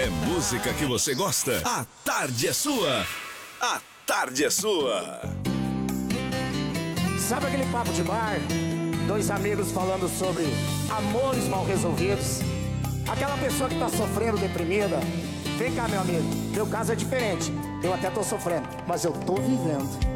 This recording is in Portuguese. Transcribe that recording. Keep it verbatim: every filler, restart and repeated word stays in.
É música que você gosta? A tarde é sua. A tarde é sua. Sabe aquele papo de bar? Dois amigos falando sobre amores mal resolvidos. Aquela pessoa que tá sofrendo, deprimida. Vem cá, meu amigo, meu caso é diferente. Eu até tô sofrendo, mas eu tô vivendo.